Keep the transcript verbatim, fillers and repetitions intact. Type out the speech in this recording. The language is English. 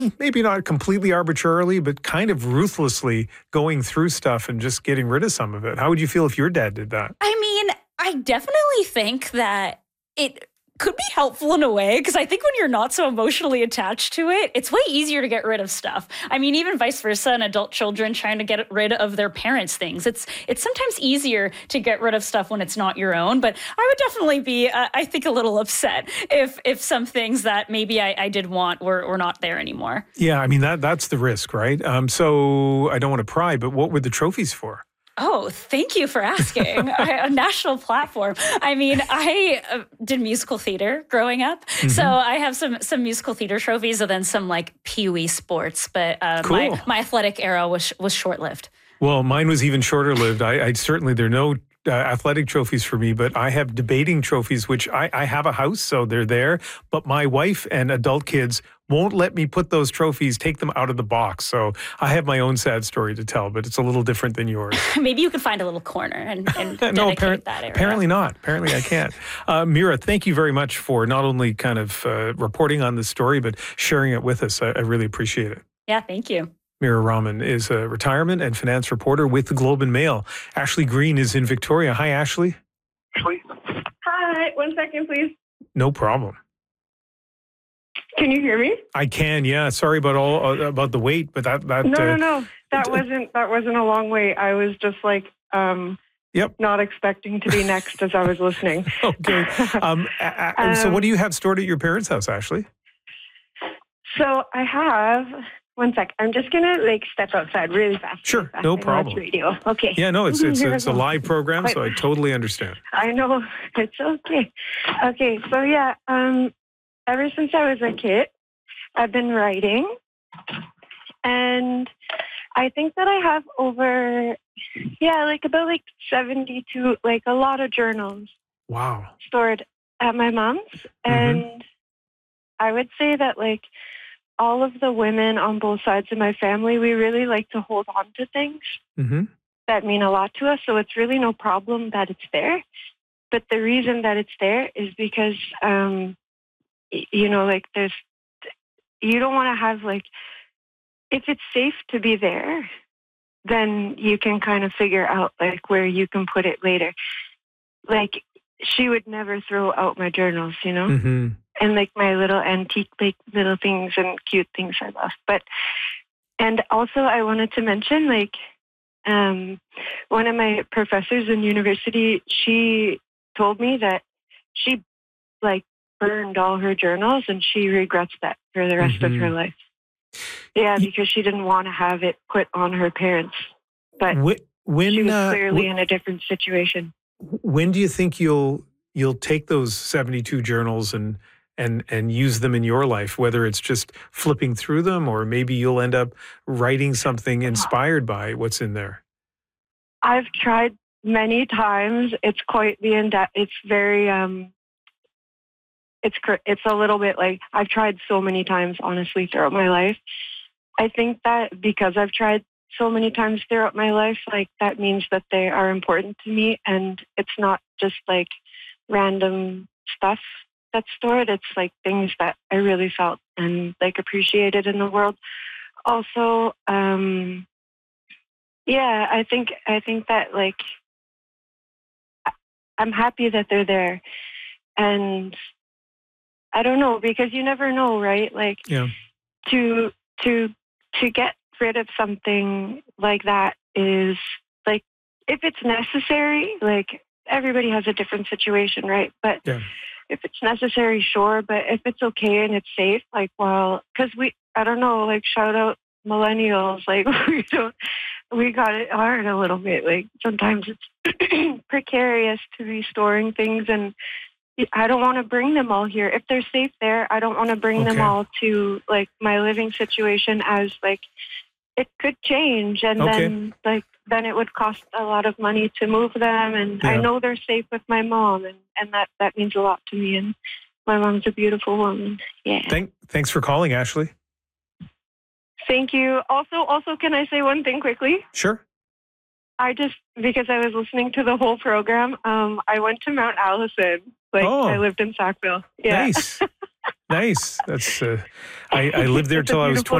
maybe not completely arbitrarily, but kind of ruthlessly going through stuff and just getting rid of some of it. How would you feel if your dad did that? I mean, I definitely think that it could be helpful in a way, because I think when you're not so emotionally attached to it, it's way easier to get rid of stuff. I mean, even vice versa, and adult children trying to get rid of their parents' things. It's it's sometimes easier to get rid of stuff when it's not your own. But I would definitely be, uh, I think, a little upset if if some things that maybe I, I did want were, were not there anymore. Yeah, I mean, that that's the risk, right? Um, so I don't want to pry, but what were the trophies for? Oh, thank you for asking. A national platform. I mean, I uh, did musical theater growing up. Mm-hmm. So I have some some musical theater trophies and then some like Pee Wee sports. But uh, cool. my, my athletic era was was short-lived. Well, mine was even shorter lived. I, I certainly, there are no uh, athletic trophies for me, but I have debating trophies, which I, I have a house, so they're there. But my wife and adult kids won't let me put those trophies, take them out of the box. So I have my own sad story to tell, but it's a little different than yours. Maybe you could find a little corner and, and no, dedicate appar- that area. Apparently not. Apparently I can't. Uh, Mira, thank you very much for not only kind of uh, reporting on this story, but sharing it with us. I, I really appreciate it. Yeah, thank you. Mira Rahman is a retirement and finance reporter with the Globe and Mail. Ashley Green is in Victoria. Hi, Ashley. Ashley. Hi. One second, please. No problem. Can you hear me? I can, yeah. Sorry about all uh, about the wait, but that that no, uh, no, no. That uh, wasn't that wasn't a long wait. I was just like, um, yep, not expecting to be next as I was listening. Okay. Um, um, so, what do you have stored at your parents' house, Ashley? So I have. One sec. I'm just gonna like step outside really fast. Sure, really fast. no I know problem. It's radio. Okay. Yeah, no, it's it's it's a live program, so I totally understand. I know, it's okay. Okay, so yeah, um, ever since I was a kid, I've been writing, and I think that I have over, yeah, like about like seventy-two, like a lot of journals. Wow. Stored at my mom's, and mm-hmm. I would say that like. All of the women on both sides of my family, we really like to hold on to things mm-hmm. that mean a lot to us. So it's really no problem that it's there. But the reason that it's there is because, um, you know, like there's, you don't want to have like, if it's safe to be there, then you can kind of figure out like where you can put it later. Like she would never throw out my journals, you know? Mm-hmm. And like my little antique, like little things and cute things I love. But, and also I wanted to mention like, um, one of my professors in university, she told me that she like burned all her journals and she regrets that for the rest mm-hmm. of her life. Yeah, because she didn't want to have it put on her parents. But when, she was clearly uh, in a different situation. When do you think you'll, you'll take those seventy-two journals and, and and use them in your life, whether it's just flipping through them or maybe you'll end up writing something inspired by what's in there? I've tried many times. It's quite the in-depth. It's very, um, it's it's a little bit like, I've tried so many times, honestly, throughout my life. I think that because I've tried so many times throughout my life, like that means that they are important to me and it's not just like random stuff that's stored. It's like things that I really felt and like appreciated in the world. Also, um, yeah, I think, I think that like, I'm happy that they're there and I don't know, because you never know, right? Like yeah. to, to, to get rid of something like that is like, if it's necessary, like everybody has a different situation, right? But yeah. if it's necessary, sure. But if it's okay and it's safe, like, well, because we, I don't know, like shout out millennials, like we don't, we got it hard a little bit. Like sometimes it's precarious to be storing things and I don't want to bring them all here. If they're safe there, I don't want to bring okay. them all to like my living situation as like, it could change and okay. then like then it would cost a lot of money to move them and yeah. I know they're safe with my mom and, and that, that means a lot to me and my mom's a beautiful woman. Yeah. Thank, thanks for calling, Ashley. Thank you. Also, also, can I say one thing quickly? Sure. I just, because I was listening to the whole program, um, I went to Mount Allison. Like, oh. I lived in Sackville. Yeah. Nice. Nice. That's. Uh, I, I lived there It's a till I was beautiful